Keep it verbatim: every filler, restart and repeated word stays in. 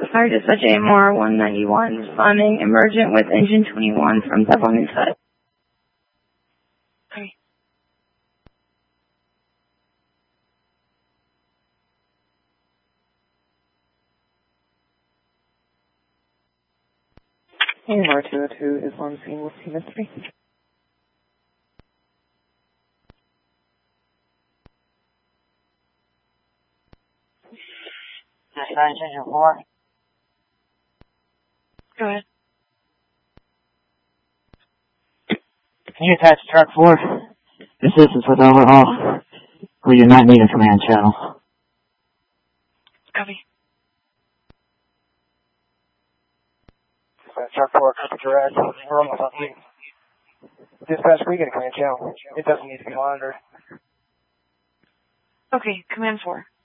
Fire Dispatch A M R one ninety-one, responding emergent with engine twenty-one from Dublin Hut. Okay. A M R two oh two is on scene with Team three. Dispatch engine four. Go ahead. Can you attach truck four? Assistance with overhaul. We do not need a command channel. Copy. Dispatch truck four, copy direct. We're almost on scene. Dispatch, we get a command channel. It doesn't need to be monitored. Okay, command four.